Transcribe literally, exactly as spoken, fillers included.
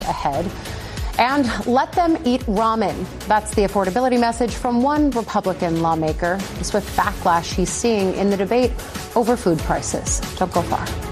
ahead. And let them eat ramen. That's the affordability message from one Republican lawmaker. The swift backlash he's seeing in the debate over food prices. Don't go far.